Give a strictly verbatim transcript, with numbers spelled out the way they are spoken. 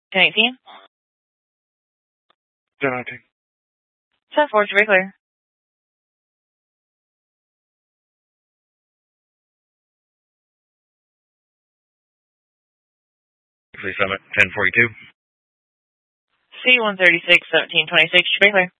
ten eighteen. ten nineteen. ten four, very clear. Free Summit, ten forty-two. C one thirty-six, seventeen twenty-six, very clear.